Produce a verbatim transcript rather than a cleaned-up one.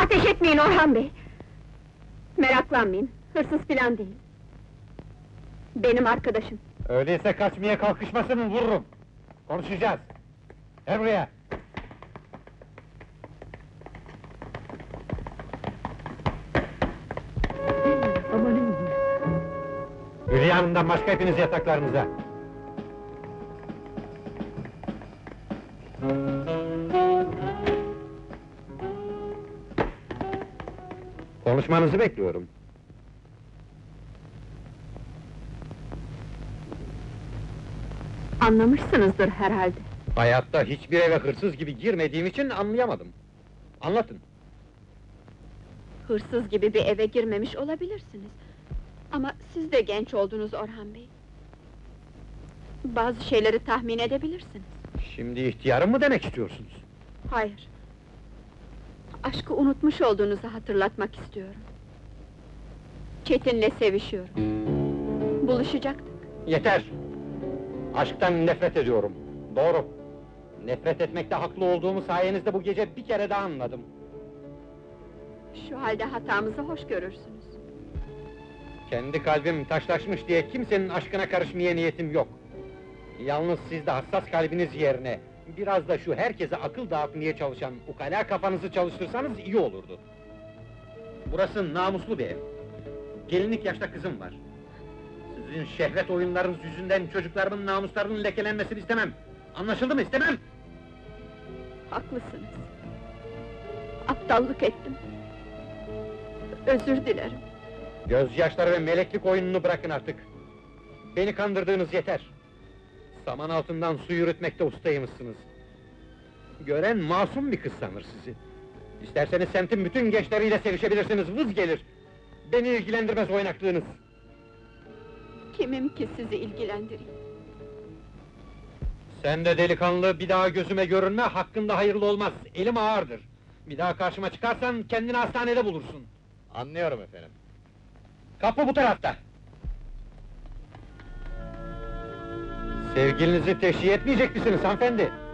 Ateş etmeyin Orhan Bey! Meraklanmayın, hırsız filan değil. Benim arkadaşım. Öyleyse kaçmaya kalkışmasın, vururum! Konuşacağız! Gel buraya! Amanın! Hülya Hanım'dan başka hepiniz yataklarınıza! Konuşmanızı bekliyorum. Anlamışsınızdır herhalde. Hayatta hiçbir eve hırsız gibi girmediğim için anlayamadım. Anlatın. Hırsız gibi bir eve girmemiş olabilirsiniz. Ama siz de genç oldunuz Orhan Bey. Bazı şeyleri tahmin edebilirsiniz. Şimdi ihtiyarım mı demek istiyorsunuz? Hayır. Aşkı unutmuş olduğunuzu hatırlatmak istiyorum. Çetin'le sevişiyorum. Buluşacaktık. Yeter! Aşktan nefret ediyorum. Doğru. Nefret etmekte haklı olduğumu sayenizde bu gece bir kere daha anladım. Şu halde hatamızı hoş görürsünüz. Kendi kalbim taşlaşmış diye kimsenin aşkına karışmaya niyetim yok. Yalnız siz de hassas kalbiniz yerine, biraz da şu herkese akıl dağıtmaya çalışan ukala kafanızı çalıştırsanız iyi olurdu. Burası namuslu bir ev. Gelinlik yaşta kızım var. Sizin şehvet oyunlarınız yüzünden çocuklarımın namuslarının lekelenmesini istemem. Anlaşıldı mı? İstemem! Haklısınız. Aptallık ettim. Özür dilerim. Gözyaşları ve meleklik oyununu bırakın artık! Beni kandırdığınız yeter! Saman altından su yürütmekte ustaymışsınız. Gören masum bir kız sanır sizi. İsterseniz semtin bütün gençleriyle sevişebilirsiniz, vız gelir! Beni ilgilendirmez oynaklığınız! Kimim ki sizi ilgilendireyim? Sen de delikanlı, bir daha gözüme görünme, hakkında hayırlı olmaz, elim ağırdır! Bir daha karşıma çıkarsan, kendini hastanede bulursun! Anlıyorum efendim. Kapı bu tarafta! Sevgilinizi teşhir etmeyecek misiniz hanımefendi?